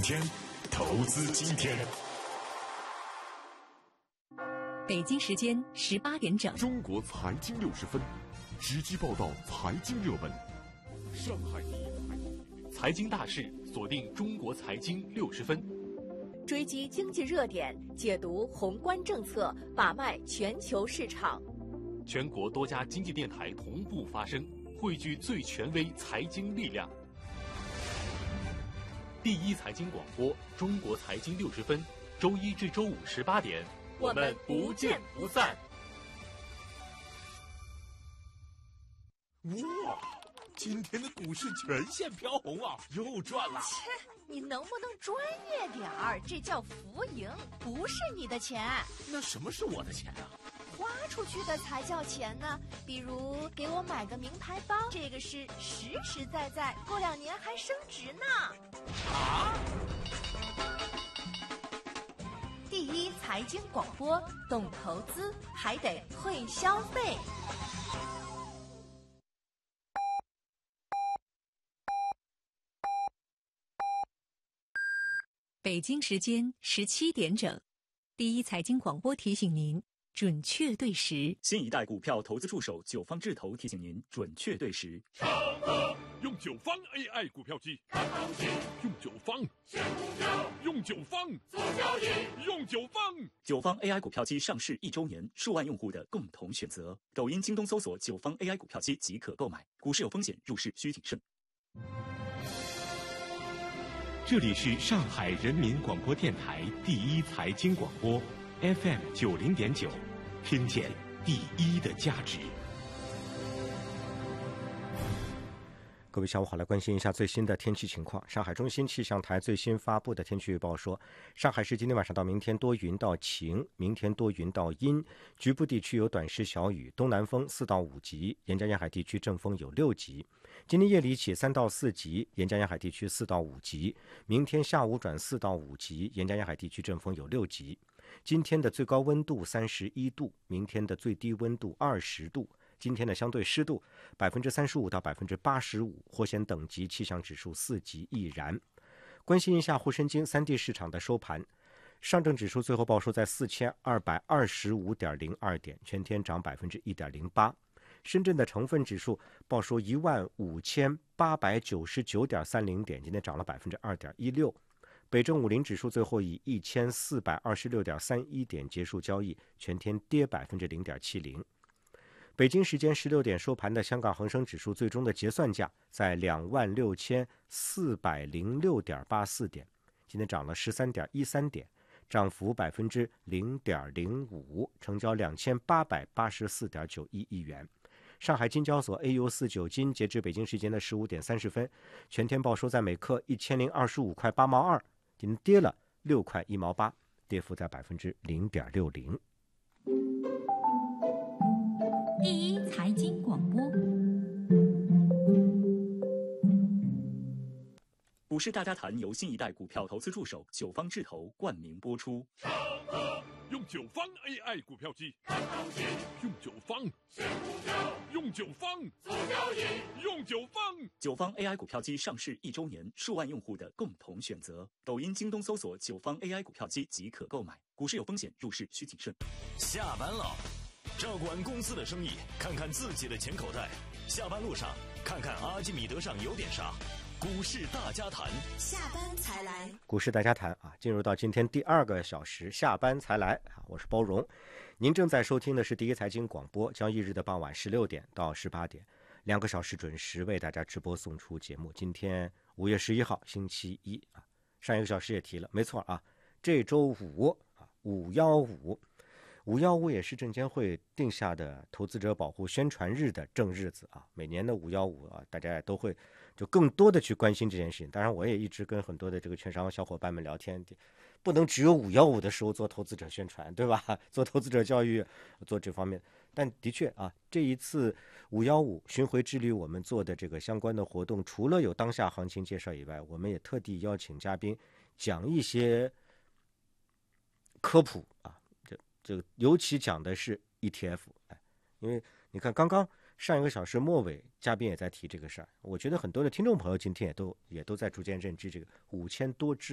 天，投资今天。 北京时间18点整， 中国财经60分，直击报道财经热门。上海第一财经大事，锁定中国财经60分， 追击经济热点，解读宏观政策，把脉全球市场。 全国多家经济电台同步发声，汇聚最权威财经力量。第一财经广播，中国财经60分，周一至周五18点，我们不见不散。 哇，今天的股市全线飘红啊，又赚了。 切，你能不能专业点儿？这叫浮盈，不是你的钱。 那什么是我的钱啊？ 花出去的才叫钱呢。比如给我买个名牌包，这个是实实在在，过2年还升值呢。 啊！ 第一财经广播，懂投资还得会消费。 北京时间17点整，第一财经广播提醒您准确对时。 新一代股票投资助手九方智投提醒您准确对时。 用九方 AI 股票机，看行情；用九方选股票，用九方做交易，用九方。 九方 AI 股票机上市1周年，数万用户的共同选择。抖音、京东搜索九方 AI 股票机即可购买。股市有风险，入市需谨慎。 这里是上海人民广播电台第一财经广播 FM 90.9，听见第一的价值。 各位下午好，来关心一下最新的天气情况。上海中心气象台最新发布的天气预报说，上海市今天晚上到明天多云到晴，明天多云到阴，局部地区有短时小雨，东南风4到5级，沿江沿海地区阵风有6级。今天夜里起3到4级，沿江沿海地区4到5级，明天下午转4到5级，沿江沿海地区阵风有6级。今天的最高温度31度，明天的最低温度20度。今天的相对湿度35%到85%，火险等级气象指数4级易燃。关心一下沪深金3地市场的收盘，上证指数最后报收在4225.02点，全天涨1.08%。深圳的成分指数报收15899.30点，今天涨了2.16%。北证50指数最后以1426.31点结束交易，全天跌0.70%。北京时间16点收盘的香港恒生指数最终的结算价在26406.84点，今天涨了13.13点，涨幅0.05%，成交2884.91亿元。上海金交所 AU49 金截至北京时间的15点30分，全天报收在每克1025块8毛2，今天跌了6块1毛8，跌幅在0.60%。 第一财经广播， 股市大家谈由新一代股票投资助手九方智投冠名播出。 用九方 AI 股票机，看行情；用九方选股票，用九方做交易，用九方。 九方 AI 股票机上市1周年，数万用户的共同选择。抖音、京东搜索九方 AI 股票机即可购买。股市有风险，入市需谨慎。 下班了，照管公司的生意，看看自己的钱口袋。下班路上，看看阿基米德上有点啥。股市大家谈， 下班才来。 股市大家谈啊，进入到今天第2个小时，下班才来啊，我是包荣。您正在收听的是第一财经广播，交易日的傍晚16点到18点，2个小时准时为大家直播送出节目。今天5月11号星期一啊，上一个小时也提了，没错啊，这周五啊，515也是证监会定下的投资者保护宣传日的正日子啊。每年的515啊，大家也都会就更多的去关心这件事情。当然，我也一直跟很多的这个券商小伙伴们聊天，不能只有515的时候做投资者宣传，对吧？做投资者教育，做这方面。但的确啊，这一次515巡回之旅我们做的这个相关的活动，除了有当下行情介绍以外，我们也特地邀请嘉宾讲一些科普啊，这个尤其讲的是 ETF， 因为你看刚刚上一个小时末尾嘉宾也在提这个事儿，我觉得很多的听众朋友今天也都在逐渐认知这个5000多只